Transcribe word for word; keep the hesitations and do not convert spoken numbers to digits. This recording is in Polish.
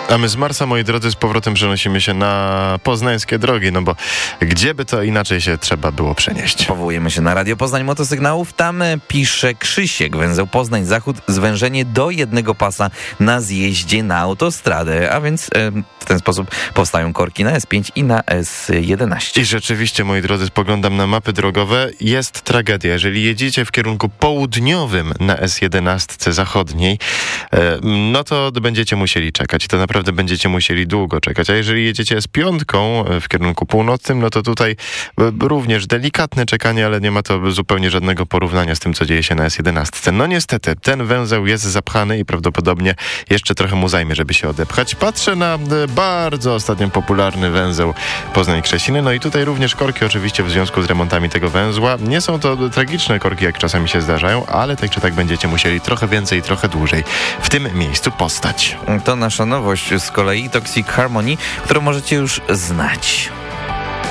A my z Marsa, moi drodzy, z powrotem przenosimy się na poznańskie drogi, no bo gdzie by to inaczej się trzeba było przenieść? Powołujemy się na Radio Poznań Motosygnałów. Tam pisze Krzysiek, węzeł Poznań-Zachód, zwężenie do jednego pasa na zjeździe na autostradę, a więc e, w ten sposób powstają korki na S pięć i na S jedenaście. I rzeczywiście, moi drodzy, spoglądam na mapy drogowe, jest tragedia. Jeżeli jedziecie w kierunku południowym na S jedenaście zachodniej, e, no to będziecie musieli czekać i to naprawdę Naprawdę będziecie musieli długo czekać. A jeżeli jedziecie z piątką w kierunku północnym, no to tutaj również delikatne czekanie, ale nie ma to zupełnie żadnego porównania z tym, co dzieje się na S jedenaście. No niestety, ten węzeł jest zapchany i prawdopodobnie jeszcze trochę mu zajmie, żeby się odepchać. Patrzę na bardzo ostatnio popularny węzeł Poznań-Krzesiny, no i tutaj również korki oczywiście w związku z remontami tego węzła. Nie są to tragiczne korki, jak czasami się zdarzają, ale tak czy tak będziecie musieli trochę więcej, trochę dłużej w tym miejscu postać. To nasza nowość z kolei Toxic Harmony, którą możecie już znać.